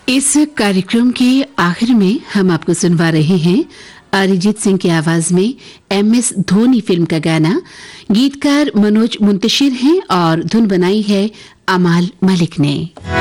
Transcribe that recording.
इस कार्यक्रम के आखिर में हम आपको सुनवा रहे हैं अरिजीत सिंह की आवाज में MS धोनी फिल्म का गाना। गीतकार मनोज मुंतशिर हैं और धुन बनाई है अमाल मलिक ने।